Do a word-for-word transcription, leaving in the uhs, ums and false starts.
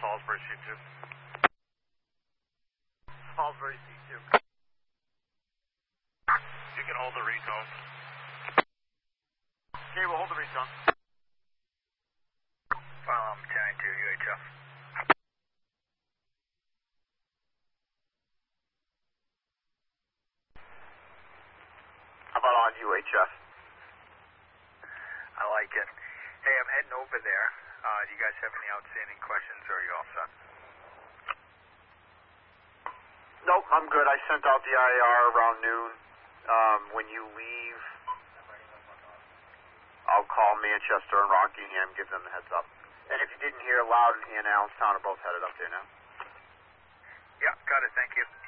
Salisbury C two. Salisbury C two. You can hold the retone. Okay, we'll hold the retone. File um, ten ninety-two U H F. How about on U H F? I like it. Hey, I'm heading over there. Uh, do you guys have any outstanding questions, or are you all set? Nope, I'm good. I sent out the I R around noon. Um, when you leave, I'll call Manchester and Rockingham, give them the heads up. And if you didn't hear, Loudon and Allenstown are both headed up there now. Yeah, got it. Thank you.